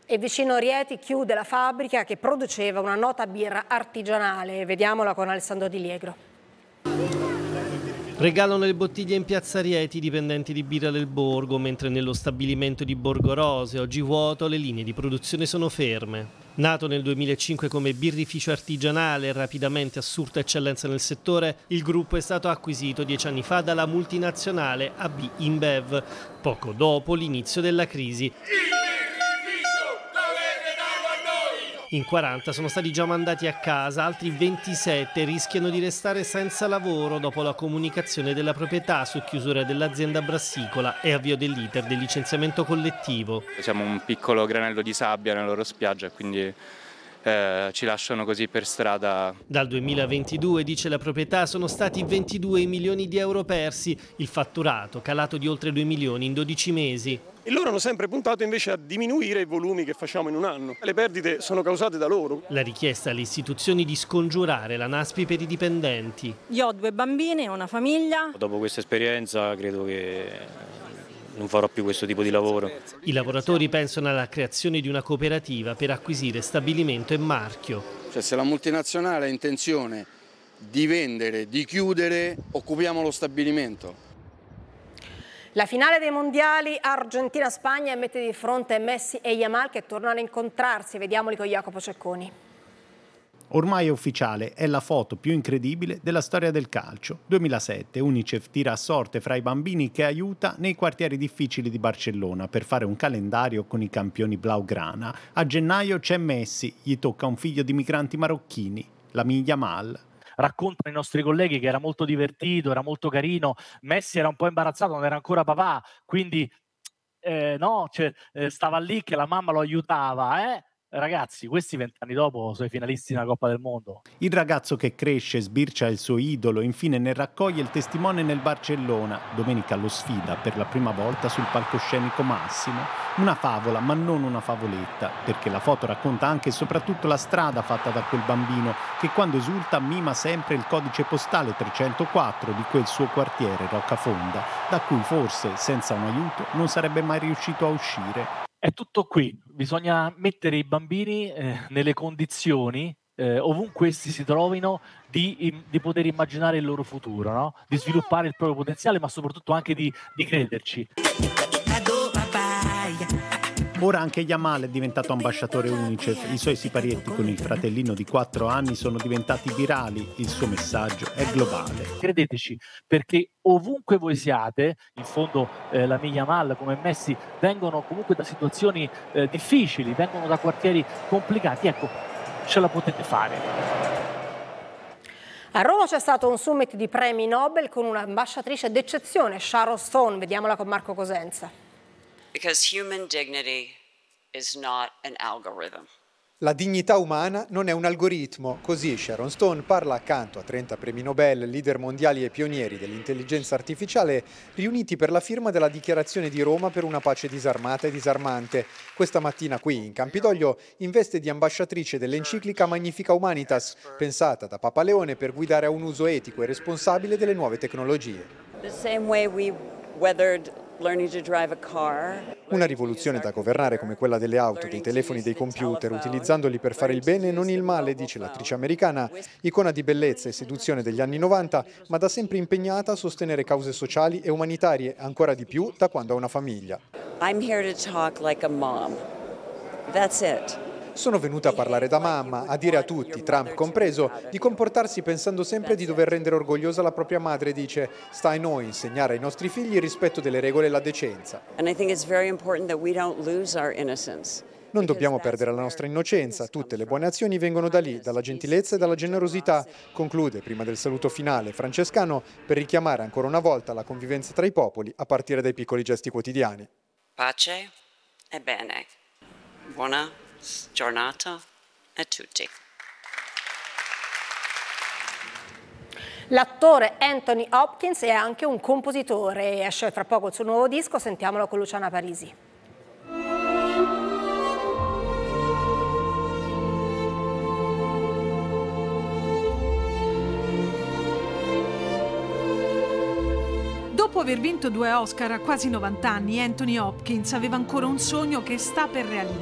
E vicino Rieti chiude la fabbrica che produceva una nota birra artigianale. Vediamola con Alessandro Di Liegro. Regalano le bottiglie in piazza Rieti i dipendenti di Birra del Borgo, mentre nello stabilimento di Borgo Rose, oggi vuoto, le linee di produzione sono ferme. Nato nel 2005 come birrificio artigianale e rapidamente assurta eccellenza nel settore, il gruppo è stato acquisito 10 anni fa dalla multinazionale AB InBev, poco dopo l'inizio della crisi. In 40 sono stati già mandati a casa, altri 27 rischiano di restare senza lavoro dopo la comunicazione della proprietà su chiusura dell'azienda brassicola e avvio dell'iter del licenziamento collettivo. Siamo un piccolo granello di sabbia nella loro spiaggia, quindi ci lasciano così per strada. Dal 2022, dice la proprietà, sono stati 22 milioni di euro persi, il fatturato calato di oltre 2 milioni in 12 mesi. E loro hanno sempre puntato invece a diminuire i volumi che facciamo in un anno. Le perdite sono causate da loro. La richiesta alle istituzioni di scongiurare la NASPI per i dipendenti. Io ho 2 bambini, una famiglia. Dopo questa esperienza credo che non farò più questo tipo di lavoro. I lavoratori pensano alla creazione di una cooperativa per acquisire stabilimento e marchio. Cioè, se la multinazionale ha intenzione di vendere, di chiudere, occupiamo lo stabilimento. La finale dei mondiali Argentina-Spagna mette di fronte Messi e Yamal che tornano a incontrarsi. Vediamoli con Jacopo Cecconi. Ormai è ufficiale, è la foto più incredibile della storia del calcio. 2007, UNICEF tira a sorte fra i bambini che aiuta nei quartieri difficili di Barcellona per fare un calendario con i campioni blaugrana. A gennaio c'è Messi, gli tocca un figlio di migranti marocchini, Lamine Yamal. Raccontano i nostri colleghi che era molto divertito, era molto carino, Messi era un po' imbarazzato, non era ancora papà, quindi stava lì che la mamma lo aiutava, Ragazzi, questi 20 anni dopo sono i finalisti della Coppa del Mondo. Il ragazzo che cresce, sbircia il suo idolo, infine ne raccoglie il testimone nel Barcellona. Domenica lo sfida per la prima volta sul palcoscenico massimo. Una favola, ma non una favoletta, perché la foto racconta anche e soprattutto la strada fatta da quel bambino che quando esulta mima sempre il codice postale 304 di quel suo quartiere, Roccafonda, da cui forse, senza un aiuto, non sarebbe mai riuscito a uscire. È tutto qui, bisogna mettere i bambini nelle condizioni, ovunque essi si trovino, di poter immaginare il loro futuro, no? Di sviluppare il proprio potenziale, ma soprattutto anche di crederci. Ora anche Yamal è diventato ambasciatore UNICEF, i suoi siparietti con il fratellino di 4 anni sono diventati virali, il suo messaggio è globale. Credeteci, perché ovunque voi siate, in fondo Lamine Yamal come Messi vengono comunque da situazioni difficili, vengono da quartieri complicati, ecco, ce la potete fare. A Roma c'è stato un summit di premi Nobel con un'ambasciatrice d'eccezione, Sharon Stone, vediamola con Marco Cosenza. Because human dignity is not an algorithm. La dignità umana non è un algoritmo, così Sharon Stone parla accanto a 30 premi Nobel, leader mondiali e pionieri dell'intelligenza artificiale riuniti per la firma della Dichiarazione di Roma per una pace disarmata e disarmante. Questa mattina qui in Campidoglio in veste di ambasciatrice dell'enciclica Magnifica Humanitas, pensata da Papa Leone per guidare a un uso etico e responsabile delle nuove tecnologie. The same way we weathered learning to drive a car. Una rivoluzione da governare come quella delle auto, dei telefoni, dei computer, utilizzandoli per fare il bene e non il male, dice l'attrice americana, icona di bellezza e seduzione degli anni 90, ma da sempre impegnata a sostenere cause sociali e umanitarie, ancora di più da quando ha una famiglia. I'm here to talk like a mom. That's it. Sono venuta a parlare da mamma, a dire a tutti, Trump compreso, di comportarsi pensando sempre di dover rendere orgogliosa la propria madre, dice, sta a noi insegnare ai nostri figli il rispetto delle regole e la decenza. And I think it's very important that we don't lose our innocence. Non dobbiamo perdere la nostra innocenza, tutte le buone azioni vengono da lì, dalla gentilezza e dalla generosità, conclude prima del saluto finale francescano per richiamare ancora una volta la convivenza tra i popoli a partire dai piccoli gesti quotidiani. Pace e bene. Buona giornata a tutti. L'attore Anthony Hopkins è anche un compositore, esce fra poco il suo nuovo disco, sentiamolo con Luciana Parisi. Dopo aver vinto 2 Oscar a quasi 90 anni, Anthony Hopkins aveva ancora un sogno che sta per realizzarsi.